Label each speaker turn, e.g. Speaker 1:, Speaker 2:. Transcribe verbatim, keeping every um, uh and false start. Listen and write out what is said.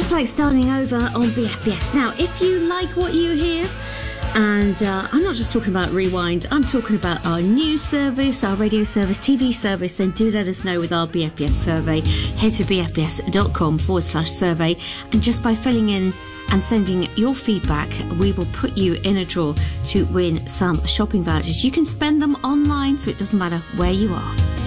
Speaker 1: Just like starting over on B F B S. Now, if you like what you hear, and uh, I'm not just talking about Rewind, I'm talking about our news service, our radio service, T V service, then do let us know with our B F B S survey. Head to bfbs.com forward slash survey, and just by filling in and sending your feedback, we will put you in a draw to win some shopping vouchers. You can spend them online, so it doesn't matter where you are.